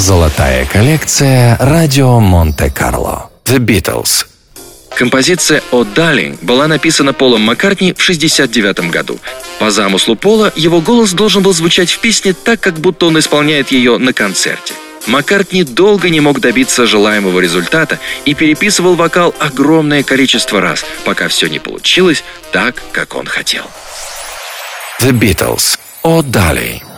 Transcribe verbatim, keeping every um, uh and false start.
Золотая коллекция радио Монте-Карло. The Beatles. Композиция «О Darling» была написана Полом Маккартни в шестьдесят девятом году. По замыслу Пола, его голос должен был звучать в песне так, как будто он исполняет ее на концерте. Маккартни долго не мог добиться желаемого результата и переписывал вокал огромное количество раз, пока все не получилось так, как он хотел. The Beatles. «О Darling».